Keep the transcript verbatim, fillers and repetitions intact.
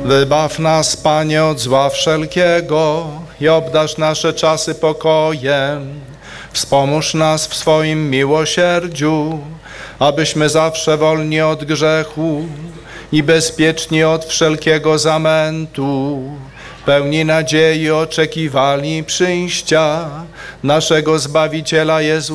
Wybaw nas, Panie, od zła wszelkiego i obdarz nasze czasy pokojem. Wspomóż nas w swoim miłosierdziu, abyśmy zawsze wolni od grzechu i bezpieczni od wszelkiego zamętu, pełni nadziei oczekiwali przyjścia naszego Zbawiciela Jezusa